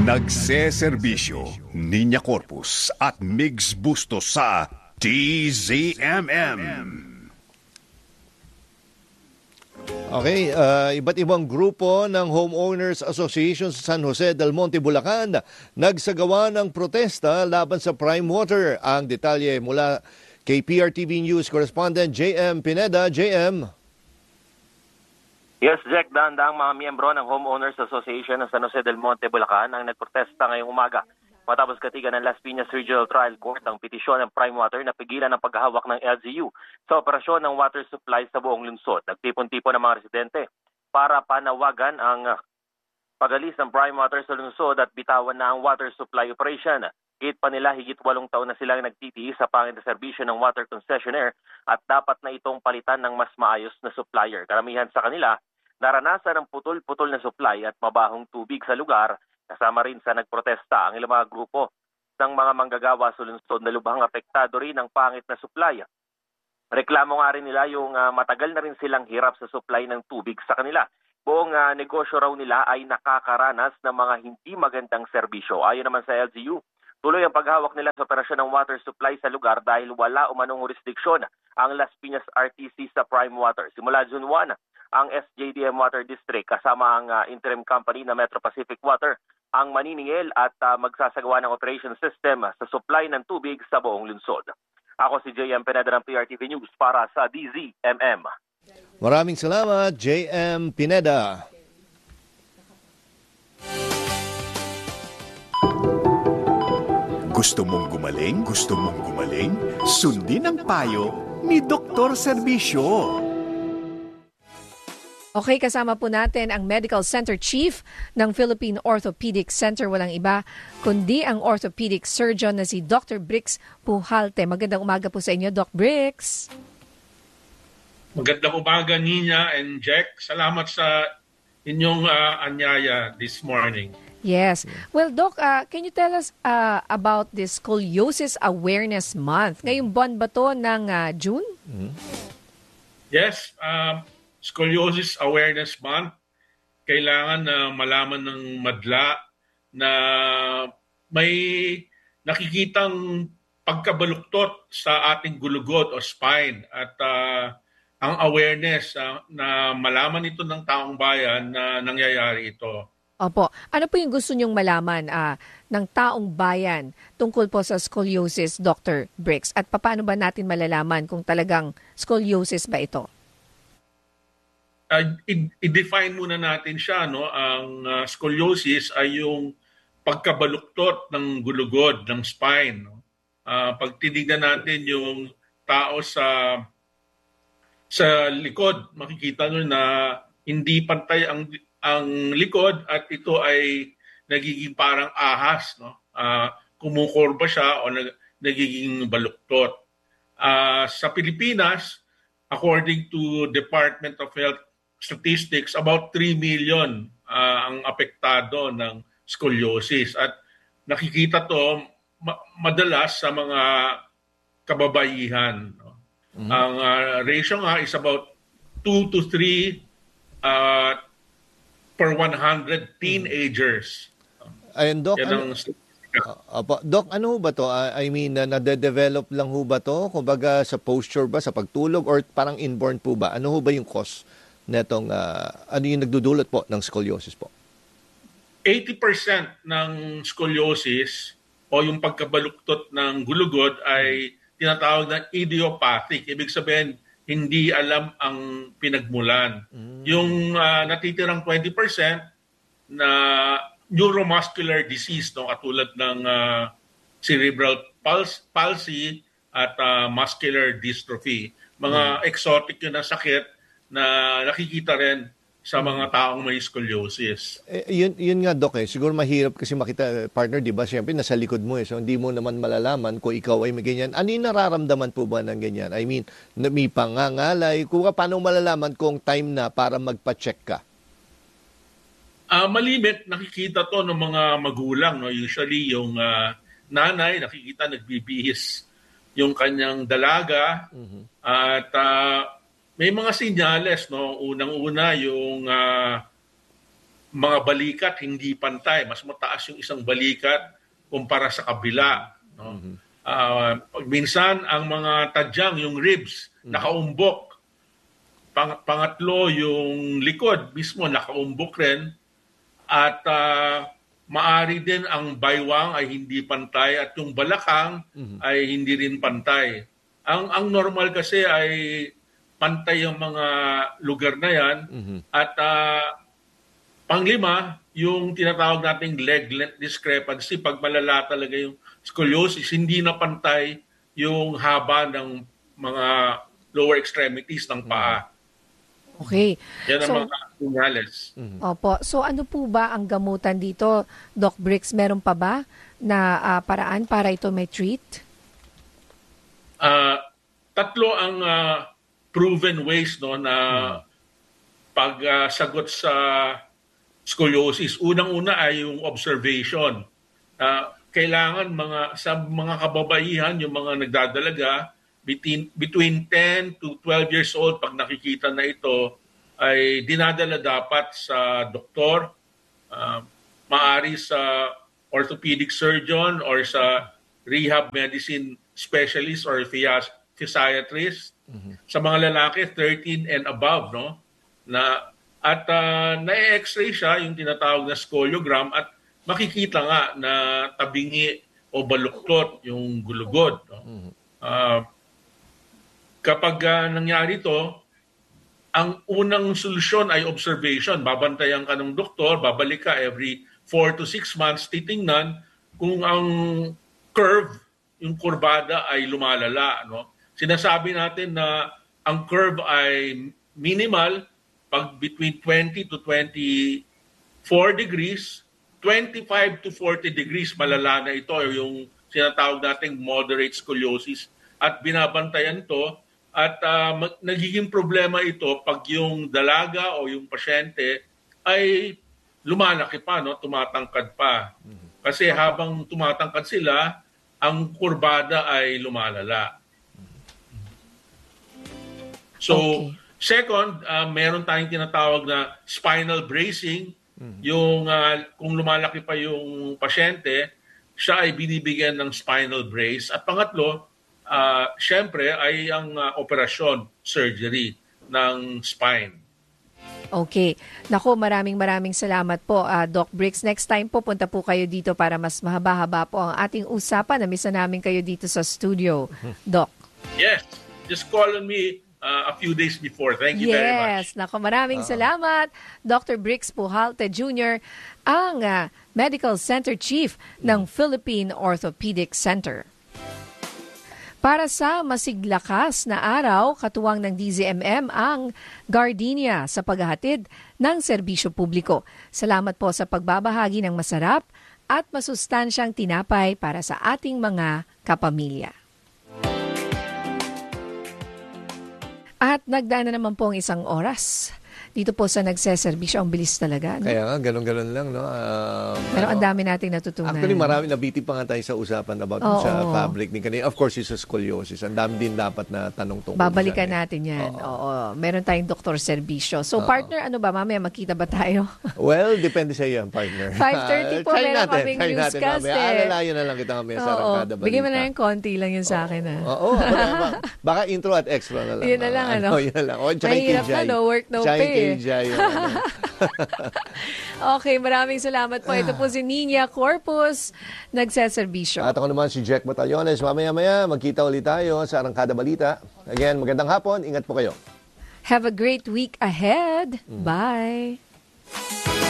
Nagseserbisyo, Niña Corpus at Migs Bustos sa DZMM. Okay, iba't ibang grupo ng Homeowners Association sa San Jose del Monte, Bulacan nagsagawa ng protesta laban sa Prime Water. Ang detalye mula kay PRTV News correspondent JM Pineda. JM. Yes, Jack, daang mga miyembro ng Homeowners Association ng San Jose del Monte, Bulacan ang nagprotesta ngayong umaga matapos katigan ng Las Piñas Regional Trial Court ang petisyon ng Prime Water na pigilan ang paghahawak ng LGU sa operasyon ng water supply sa buong lungsod. Nagtipon-tipon ng mga residente para panawagan ang pag-alis ng Prime Water sa lungsod at bitawan na ang water supply operation. Higit pa nila, higit 8 taon na silang nagtitiis sa pangit na serbisyo ng water concessionaire at dapat na itong palitan ng mas maayos na supplier. Karamihan sa kanila, naranasan ng putol-putol na supply at mabahong tubig sa lugar. Kasama rin sa nagprotesta ang ilang mga grupo ng mga manggagawa sa lungsod na lubhang apektado rin ng pangit na supply. Reklamo nga rin nila yung matagal na rin silang hirap sa supply ng tubig sa kanila. Buong negosyo raw nila ay nakakaranas ng mga hindi magandang serbisyo. Ayon naman sa LGU, tuloy ang paghawak nila sa operasyon ng water supply sa lugar dahil wala umanong jurisdiksyon ang Las Piñas RTC sa Prime Water. Simula June 1, ang SJDM Water District kasama ang interim company na Metro Pacific Water ang maniningil at magsasagawa ng operation system sa supply ng tubig sa buong lungsod. Ako si JM Pineda ng PRTV News para sa DZMM. Maraming salamat, JM Pineda. Gusto mong gumaling? Gusto mong gumaling? Sundin ang payo ni Dr. Serbisyo. Okay, kasama po natin ang Medical Center Chief ng Philippine Orthopedic Center. Walang iba kundi ang orthopedic surgeon na si Dr. Brix Pujalte. Magandang umaga po sa inyo, Doc Brix. Magandang umaga, Nina and Jack. Salamat sa inyong anyaya this morning. Yes. Well, Doc, can you tell us about this Scoliosis Awareness Month? Ngayong buwan ba to ng June? Yes, Scoliosis Awareness Month, kailangan na malaman ng madla na may nakikitang pagkabaluktot sa ating gulugod o spine at ang awareness na malaman ito ng taong bayan na nangyayari ito. Opo. Ano po yung gusto nyong malaman ng taong bayan tungkol po sa scoliosis, Dr. Brix? At paano ba natin malalaman kung talagang scoliosis ba ito? I-define muna natin siya, no? Ang scoliosis ay yung pagkabaluktot ng gulugod ng spine, no? Pag tinignan natin yung tao sa likod, makikita nyo na hindi pantay ang likod at ito ay nagiging parang ahas, no? Kumukurba siya o nagiging baluktot. Sa Pilipinas, according to Department of Health Statistics, about 3 million ang apektado ng scoliosis. At nakikita to madalas sa mga kababaihan. No? Ang ratio nga is about 2 to 3 per 100 teenagers. Ayun, Doc, Doc, ano ho ba to? I mean, nade-develop lang ho ba to? Kumbaga sa posture ba, sa pagtulog, or parang inborn po ba? Ano ho ba yung cause netong ano yung nagdudulot po ng scoliosis po? 80% ng scoliosis o yung pagkabaluktot ng gulugod ay tinatawag na idiopathic. Ibig sabihin, hindi alam ang pinagmulan. Yung natitirang 20% na neuromuscular disease, no, katulad ng cerebral palsy at muscular dystrophy. Mga exotic yun na sakit na nakikita rin sa mga taong may scoliosis. Yun nga, Doc, siguro mahirap kasi makita, partner, di ba? Siyempre, nasa likod mo so hindi mo naman malalaman kung ikaw ay may ganyan. Ano yung nararamdaman po ba ng ganyan? I mean, may pangangalay. Paano malalaman kung time na para magpa-check ka? Malimit, nakikita to ng mga magulang. No? Usually, yung nanay, nakikita nagbibihis yung kanyang dalaga. At may mga sinyales, no? Unang-una yung mga balikat hindi pantay. Mas mataas yung isang balikat kumpara sa kabila. No? Minsan, ang mga tadyang, yung ribs, nakaumbok. Pangatlo, yung likod mismo, nakaumbok rin. At maari din ang baywang ay hindi pantay at yung balakang ay hindi rin pantay. Ang normal kasi ay pantay yung mga lugar na yan. At panglima, yung tinatawag nating leg length discrepancy, pag malala talaga yung scoliosis, hindi na pantay yung haba ng mga lower extremities ng paa. Okay. Yan ang mga senyales. Opo. So ano po ba ang gamutan dito, Doc Bricks? Meron pa ba na paraan para ito may treat? Tatlo ang proven ways no na pagsagot sa scoliosis. Unang-una ay yung observation. Kailangan sa mga kababaihan, yung mga nagdadalaga, between 10 to 12 years old, pag nakikita na ito, ay dinadala dapat sa doktor, maari sa orthopedic surgeon or sa rehab medicine specialist or physiatrist. Sa mga lalaki, 13 and above, no? At na-x-ray siya, yung tinatawag na scoliogram, at makikita nga na tabingi o baluktot yung gulugod. No? Kapag nangyari to, ang unang solusyon ay observation. Babantayan ka ng doktor, babalik ka every 4 to 6 months, titingnan kung ang curve, yung kurbada ay lumalala. No? Sinasabi natin na ang curve ay minimal pag between 20 to 24 degrees, 25 to 40 degrees malala na ito, yung sinatawag nating moderate scoliosis. At binabantayan to, at nagiging problema ito pag yung dalaga o yung pasyente ay lumalaki pa, no? Tumatangkad pa. Kasi habang tumatangkad sila, ang kurbada ay lumalala. So, second, meron tayong tinatawag na spinal bracing. Yung kung lumalaki pa yung pasyente, siya ay binibigyan ng spinal brace. At pangatlo, syempre ay ang operasyon, surgery ng spine. Okay. Nako, maraming salamat po, Doc Bricks. Next time po, punta po kayo dito para mas mahaba-haba po ang ating usapan. Namisa namin kayo dito sa studio, Doc. Yes. Just call on me a few days before. Thank you very much. Yes. Nako, maraming salamat. Dr. Bricks Pujalte Jr., ang Medical Center Chief ng Philippine Orthopedic Center. Para sa masiglakas na araw, katuwang ng DZMM ang Gardenia sa paghahatid ng serbisyo publiko. Salamat po sa pagbabahagi ng masarap at masustansyang tinapay para sa ating mga kapamilya. At nagdaan na naman po ang isang oras dito po sa nagseserbisyo. Ang bilis talaga. No? Kaya nga, ganun-ganun lang. No? Pero ang dami nating natutunan. Actually, marami nabiti pa nga tayo sa usapan about sa fabric. Of course, yung sa scoliosis. Ang dami din dapat na tanong tungkol. Babalikan natin yan. Oo. Meron tayong doktor serbisyo. So, partner, ano ba? Mamaya magkita ba tayo? Well, depende sa iyo, partner. 5:30 po, meron kaming newscast. Alalayo na lang kita mamaya sa Arangkada Balita. Bigyan mo na yung konti lang yun sa akin. Oo. Baka intro at extra na lang. Yun na lang, ano? Yun na lang. Mahirap na, no work, no pay. Okay, maraming salamat po. Ito po si Nina Corpus, nagseserbisyo. At ako naman si Jack Batallones. Mamaya-maya, magkita ulit tayo sa Arangkada Balita. Again, magandang hapon. Ingat po kayo. Have a great week ahead. Bye.